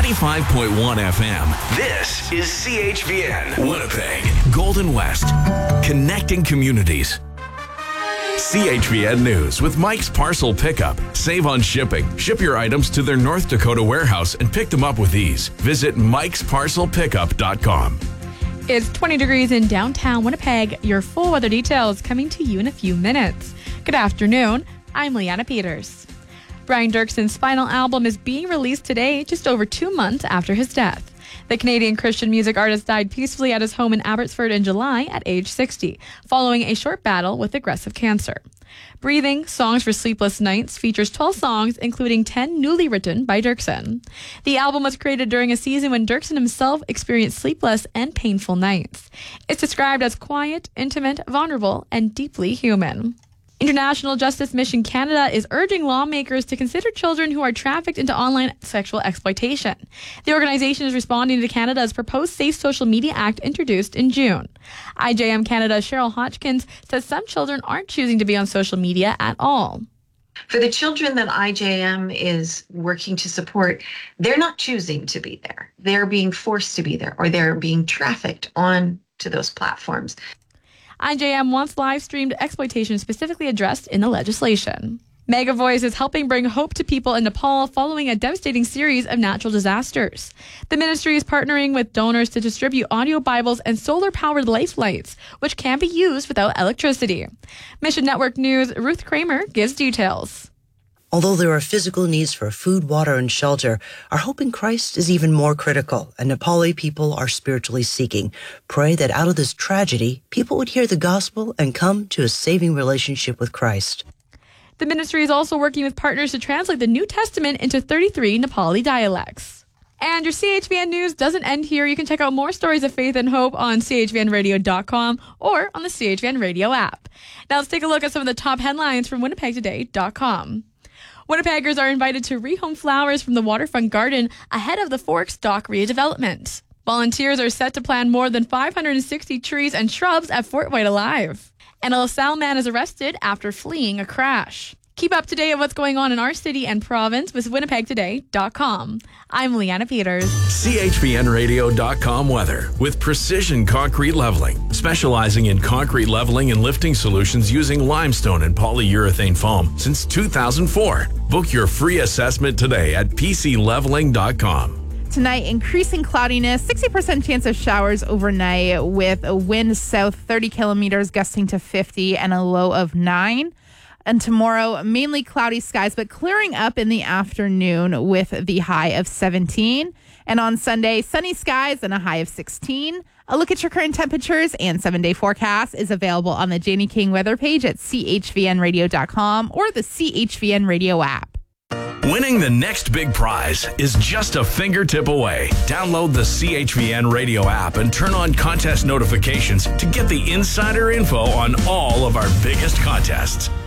95.1 FM. This is CHVN, Winnipeg, Golden West, connecting communities. CHVN News with Mike's Parcel Pickup. Save on shipping. Ship your items to their North Dakota warehouse and pick them up with ease. Visit mikesparcelpickup.com. It's 20 degrees in downtown Winnipeg. Your full weather details coming to you in a few minutes. Good afternoon. I'm Leanna Peters. Brian Dirkson's final album is being released today, just over 2 months after his death. The Canadian Christian music artist died peacefully at his home in Abbotsford in July at age 60, following a short battle with aggressive cancer. Breathing, Songs for Sleepless Nights features 12 songs, including 10 newly written by Dirkson. The album was created during a season when Dirkson himself experienced sleepless and painful nights. It's described as quiet, intimate, vulnerable, and deeply human. International Justice Mission Canada is urging lawmakers to consider children who are trafficked into online sexual exploitation. The organization is responding to Canada's proposed Safe Social Media Act introduced in June. IJM Canada's Cheryl Hodgkins says some children aren't choosing to be on social media at all. For the children that IJM is working to support, they're not choosing to be there. They're being forced to be there, or they're being trafficked on to those platforms. IJM wants live-streamed exploitation specifically addressed in the legislation. Mega Voice is helping bring hope to people in Nepal following a devastating series of natural disasters. The ministry is partnering with donors to distribute audio Bibles and solar-powered lifelines, which can be used without electricity. Mission Network News' Ruth Kramer gives details. Although there are physical needs for food, water, and shelter, our hope in Christ is even more critical, and Nepali people are spiritually seeking. Pray that out of this tragedy, people would hear the gospel and come to a saving relationship with Christ. The ministry is also working with partners to translate the New Testament into 33 Nepali dialects. And your CHVN News doesn't end here. You can check out more stories of faith and hope on chvnradio.com or on the CHVN Radio app. Now let's take a look at some of the top headlines from winnipegtoday.com. Winnipeggers are invited to rehome flowers from the waterfront garden ahead of the Forks Dock redevelopment. Volunteers are set to plant more than 560 trees and shrubs at Fort White Alive. And a LaSalle man is arrested after fleeing a crash. Keep up to date on what's going on in our city and province with winnipegtoday.com. I'm Leanna Peters. CHVNradio.com weather with Precision Concrete Leveling, specializing in concrete leveling and lifting solutions using limestone and polyurethane foam since 2004. Book your free assessment today at PCLeveling.com. Tonight, increasing cloudiness, 60% chance of showers overnight with a wind south 30 kilometers gusting to 50 and a low of 9. And tomorrow, mainly cloudy skies, but clearing up in the afternoon with the high of 17. And on Sunday, sunny skies and a high of 16. A look at your current temperatures and 7-day forecast is available on the Janie King weather page at chvnradio.com or the CHVN Radio app. Winning the next big prize is just a fingertip away. Download the CHVN Radio app and turn on contest notifications to get the insider info on all of our biggest contests.